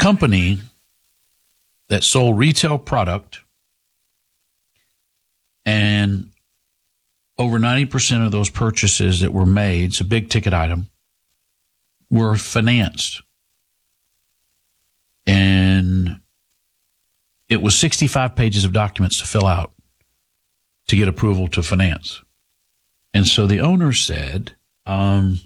company that sold retail product, and over 90% of those purchases that were made, it's a big ticket item, were financed. And it was 65 pages of documents to fill out to get approval to finance. And so the owner said, why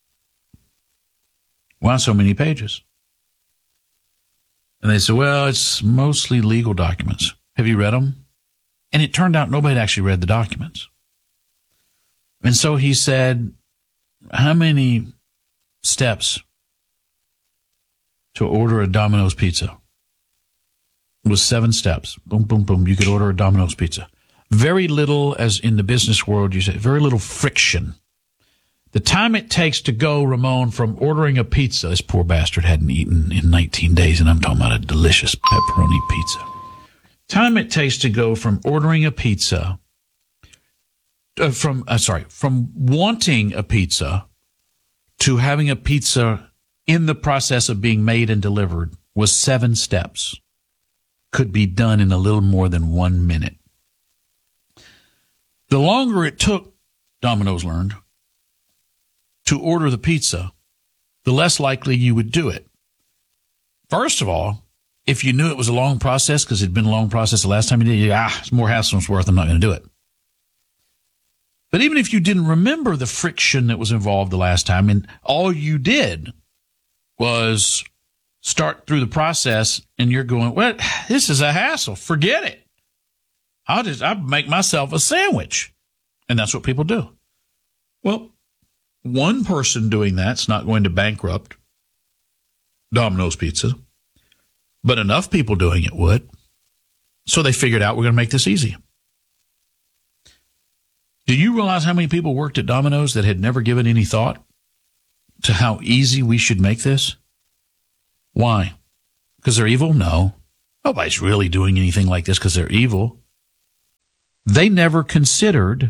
so many pages? And they said, well, it's mostly legal documents. Have you read them? And it turned out nobody had actually read the documents. And so he said, how many steps to order a Domino's pizza? It was 7 steps. Boom, boom, boom. You could order a Domino's pizza. Very little, as in the business world, you say, very little friction. The time it takes to go, Ramon, from ordering a pizza, this poor bastard hadn't eaten in 19 days, and I'm talking about a delicious pepperoni pizza. Time it takes to go from ordering a pizza, from wanting a pizza to having a pizza in the process of being made and delivered was 7 steps. Could be done in a little more than 1 minute. The longer it took, Domino's learned, to order the pizza, the less likely you would do it. First of all, if you knew it was a long process, because it'd been a long process the last time you did it, it's more hassle than it's worth, I'm not going to do it. But even if you didn't remember the friction that was involved the last time, and all you did was start through the process, and you're going, well, this is a hassle. Forget it. I'll make myself a sandwich. And that's what people do. Well, one person doing that's not going to bankrupt Domino's Pizza, but enough people doing it would. So they figured out we're going to make this easy. Do you realize how many people worked at Domino's that had never given any thought to how easy we should make this? Why? Because they're evil? No. Nobody's really doing anything like this because they're evil. They never considered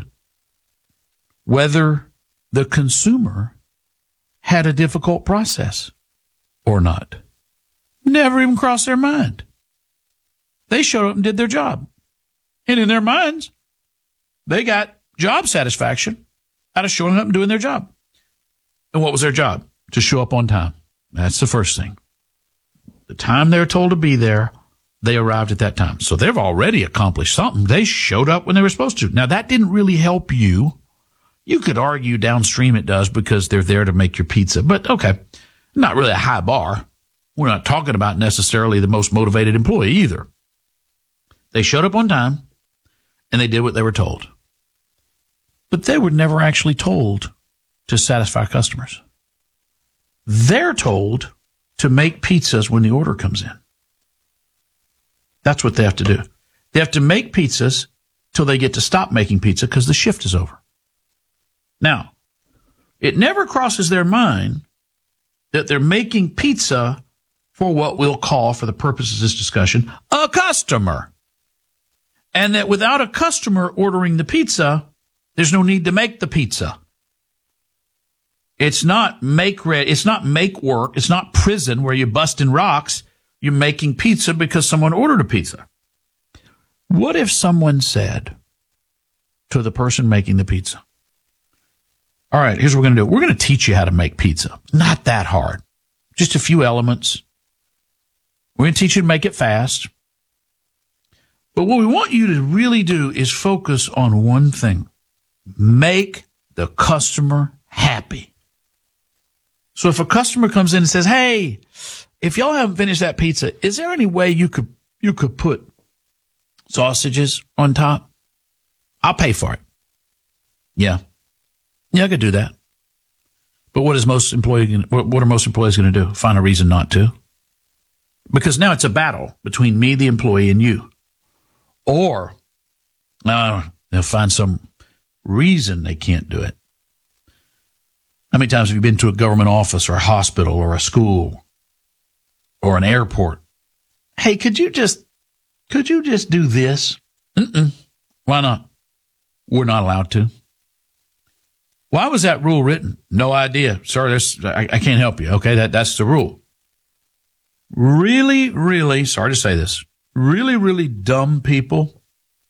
whether the consumer had a difficult process or not. Never even crossed their mind. They showed up and did their job. And in their minds, they got job satisfaction out of showing up and doing their job. And what was their job? To show up on time. That's the first thing. The time they were told to be there, they arrived at that time. So they've already accomplished something. They showed up when they were supposed to. Now, that didn't really help you. You could argue downstream it does because they're there to make your pizza. But, okay, not really a high bar. We're not talking about necessarily the most motivated employee either. They showed up on time, and they did what they were told. But they were never actually told to satisfy customers. They're told to make pizzas when the order comes in. That's what they have to do. They have to make pizzas till they get to stop making pizza because the shift is over. Now, it never crosses their mind that they're making pizza for what we'll call, for the purposes of this discussion, a customer. And that without a customer ordering the pizza, there's no need to make the pizza. It's not make work. It's not prison where you're busting rocks. You're making pizza because someone ordered a pizza. What if someone said to the person making the pizza, all right, here's what we're going to do. We're going to teach you how to make pizza. Not that hard. Just a few elements. We're going to teach you to make it fast. But what we want you to really do is focus on one thing. Make the customer happy. So if a customer comes in and says, hey, if y'all haven't finished that pizza, is there any way you could put sausages on top? I'll pay for it. Yeah, I could do that. But what are most employees going to do? Find a reason not to? Because now it's a battle between me, the employee, and you. Or they'll find some reason they can't do it. How many times have you been to a government office or a hospital or a school or an airport? Hey, could you just do this? Why not? We're not allowed to. Why was that rule written? No idea. Sir, I can't help you. Okay, that's the rule. Really, really, sorry to say this, really, really dumb people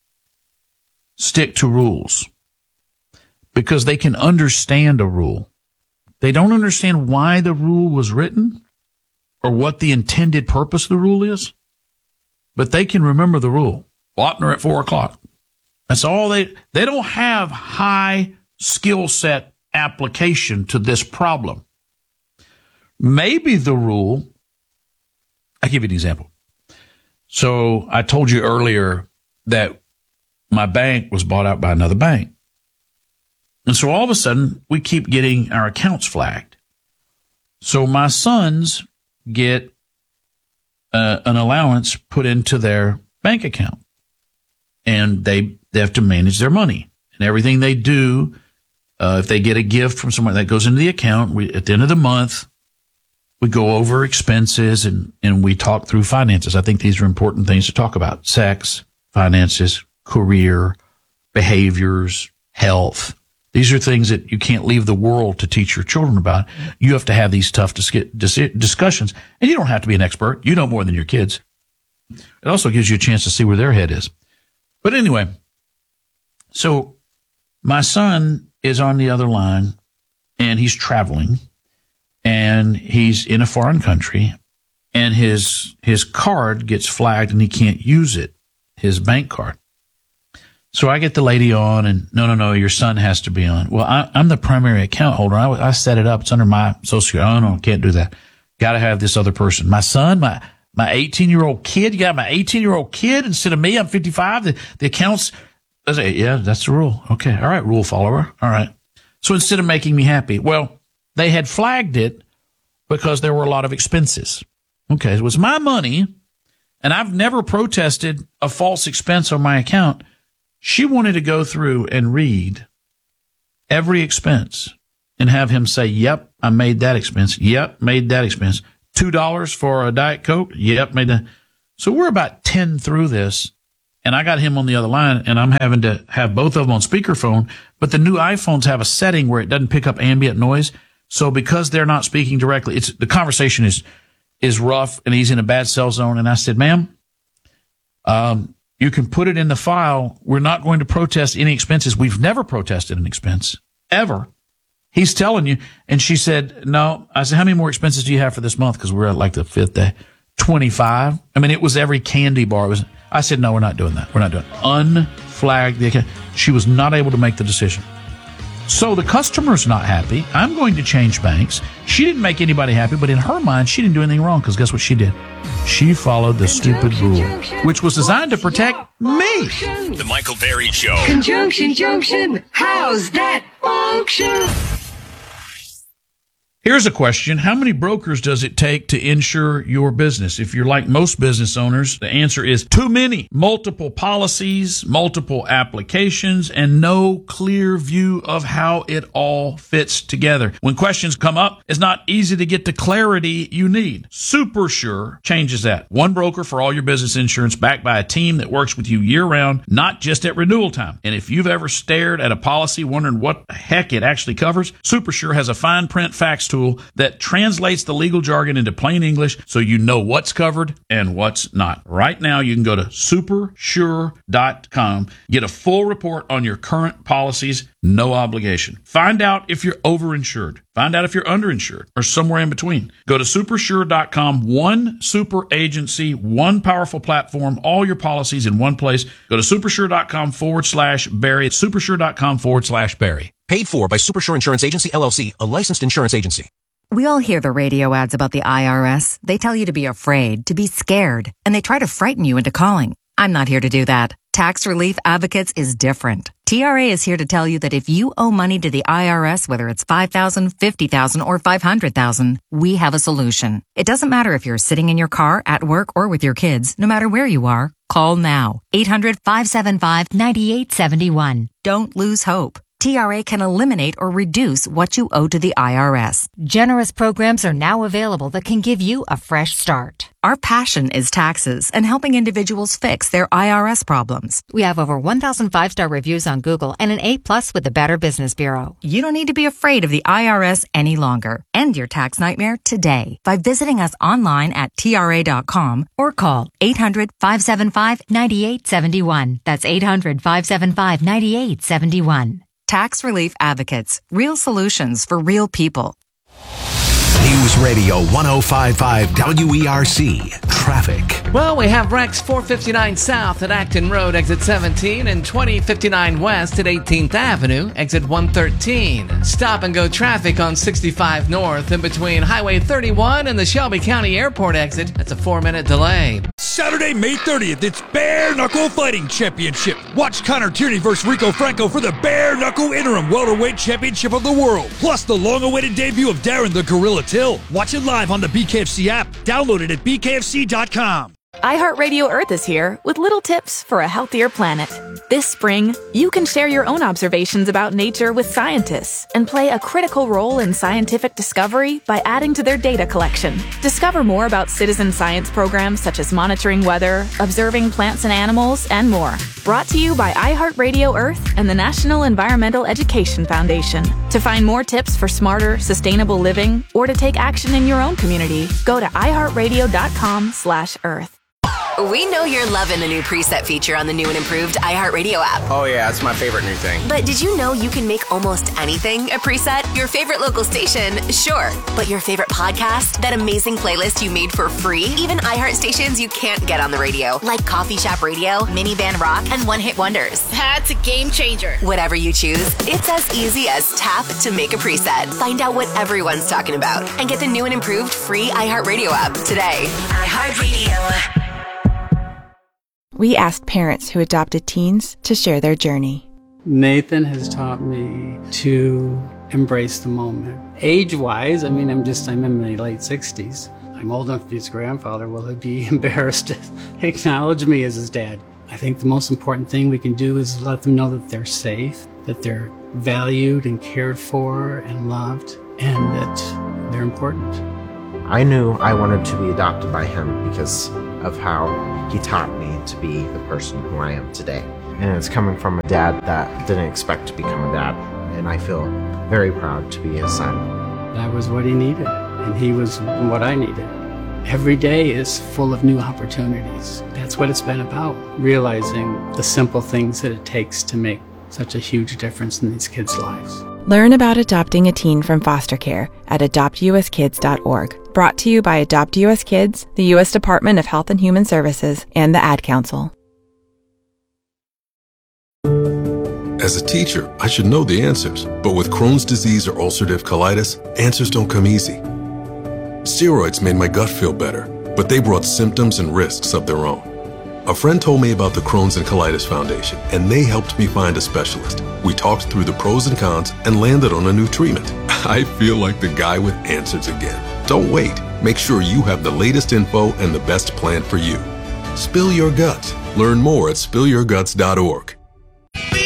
stick to rules because they can understand a rule. They don't understand why the rule was written or what the intended purpose of the rule is, but they can remember the rule. Lautner at 4:00. That's all they don't have high skill set application to this problem. Maybe the rule, I'll give you an example. So I told you earlier that my bank was bought out by another bank. And so all of a sudden, we keep getting our accounts flagged. So my sons get an allowance put into their bank account. And they have to manage their money. And everything they do, if they get a gift from somewhere, that goes into the account. At the end of the month, we go over expenses and we talk through finances. I think these are important things to talk about. Sex, finances, career, behaviors, health. These are things that you can't leave the world to teach your children about. You have to have these tough discussions. And you don't have to be an expert. You know more than your kids. It also gives you a chance to see where their head is. But anyway, so my son is on the other line and he's traveling and he's in a foreign country and his card gets flagged and he can't use it, his bank card. So I get the lady on and no, your son has to be on. Well, I'm the primary account holder. I set it up. It's under my social security. Oh, no, can't do that. Got to have this other person. My son, my 18-year-old kid, you got my 18-year-old kid instead of me. I'm 55. The accounts, I say, yeah, that's the rule. Okay. All right. Rule follower. All right. So instead of making me happy, well, they had flagged it because there were a lot of expenses. Okay. It was my money and I've never protested a false expense on my account. She wanted to go through and read every expense and have him say, yep, I made that expense. Yep, made that expense. $2 for a Diet Coke? Yep, made that. So we're about 10 through this, and I got him on the other line, and I'm having to have both of them on speakerphone, but the new iPhones have a setting where it doesn't pick up ambient noise. So because they're not speaking directly, the conversation is rough, and he's in a bad cell zone. And I said, ma'am, you can put it in the file. We're not going to protest any expenses. We've never protested an expense, ever. He's telling you. And she said, no. I said, how many more expenses do you have for this month? Because we're at like the 5th day. 25. I mean, it was every candy bar. I said, no, we're not doing that. We're not doing it. Unflagged the account. She was not able to make the decision. So the customer's not happy. I'm going to change banks. She didn't make anybody happy, but in her mind, she didn't do anything wrong because guess what she did? She followed the stupid rule, which was designed to protect me. The Michael Berry Show. Conjunction junction. How's that function? Here's a question. How many brokers does it take to insure your business? If you're like most business owners, the answer is too many. Multiple policies, multiple applications, and no clear view of how it all fits together. When questions come up, it's not easy to get the clarity you need. SuperSure changes that. One broker for all your business insurance backed by a team that works with you year-round, not just at renewal time. And if you've ever stared at a policy wondering what the heck it actually covers, SuperSure has a fine print fax tool that translates the legal jargon into plain English so you know what's covered and what's not. Right now, you can go to supersure.com, get a full report on your current policies, no obligation. Find out if you're overinsured. Find out if you're underinsured or somewhere in between. Go to supersure.com, one super agency, one powerful platform, all your policies in one place. Go to supersure.com/Barry. Supersure.com/Barry. Paid for by Supersure Insurance Agency, LLC, a licensed insurance agency. We all hear the radio ads about the IRS. They tell you to be afraid, to be scared, and they try to frighten you into calling. I'm not here to do that. Tax Relief Advocates is different. TRA is here to tell you that if you owe money to the IRS, whether it's $5,000, $50,000, or $500,000, we have a solution. It doesn't matter if you're sitting in your car, at work, or with your kids. No matter where you are, call now. 800-575-9871. Don't lose hope. TRA can eliminate or reduce what you owe to the IRS. Generous programs are now available that can give you a fresh start. Our passion is taxes and helping individuals fix their IRS problems. We have over 1,000 5-star reviews on Google and an A+ with the Better Business Bureau. You don't need to be afraid of the IRS any longer. End your tax nightmare today by visiting us online at TRA.com or call 800-575-9871. That's 800-575-9871. Tax Relief Advocates. Real solutions for real people. News Radio 105.5 WERC. Traffic. Well, we have wrecks 459 South at Acton Road, exit 17, and 2059 West at 18th Avenue, exit 113. Stop and go traffic on 65 North in between Highway 31 and the Shelby County Airport exit. That's a 4-minute delay. Saturday, May 30th, it's Bare Knuckle Fighting Championship. Watch Connor Tierney versus Rico Franco for the Bare Knuckle Interim Welterweight Championship of the World. Plus the long-awaited debut of Darren the Gorilla Till. Watch it live on the BKFC app. Download it at bkfc.com. iHeartRadio Earth is here with little tips for a healthier planet. This spring, you can share your own observations about nature with scientists and play a critical role in scientific discovery by adding to their data collection. Discover more about citizen science programs such as monitoring weather, observing plants and animals, and more. Brought to you by iHeartRadio Earth and the National Environmental Education Foundation. To find more tips for smarter, sustainable living or to take action in your own community, go to iHeartRadio.com/Earth. We know you're loving the new preset feature on the new and improved iHeartRadio app. Oh yeah, it's my favorite new thing. But did you know you can make almost anything a preset? Your favorite local station, sure. But your favorite podcast? That amazing playlist you made for free? Even iHeart stations you can't get on the radio, like Coffee Shop Radio, Minivan Rock, and One Hit Wonders. That's a game changer. Whatever you choose, it's as easy as tap to make a preset. Find out what everyone's talking about and get the new and improved free iHeartRadio app today. iHeartRadio. We asked parents who adopted teens to share their journey. Nathan has taught me to embrace the moment. Age-wise, I'm in my late 60s. I'm old enough to be his grandfather. Will he be embarrassed to acknowledge me as his dad? I think the most important thing we can do is let them know that they're safe, that they're valued and cared for and loved, and that they're important. I knew I wanted to be adopted by him because of how he taught me to be the person who I am today. And it's coming from a dad that didn't expect to become a dad. And I feel very proud to be his son. That was what he needed, and he was what I needed. Every day is full of new opportunities. That's what it's been about, realizing the simple things that it takes to make such a huge difference in these kids' lives. Learn about adopting a teen from foster care at adoptuskids.org. Brought to you by Adopt U.S. Kids, the U.S. Department of Health and Human Services, and the Ad Council. As a teacher, I should know the answers. But with Crohn's disease or ulcerative colitis, answers don't come easy. Steroids made my gut feel better, but they brought symptoms and risks of their own. A friend told me about the Crohn's and Colitis Foundation, and they helped me find a specialist. We talked through the pros and cons and landed on a new treatment. I feel like the guy with answers again. Don't wait. Make sure you have the latest info and the best plan for you. Spill your guts. Learn more at spillyourguts.org.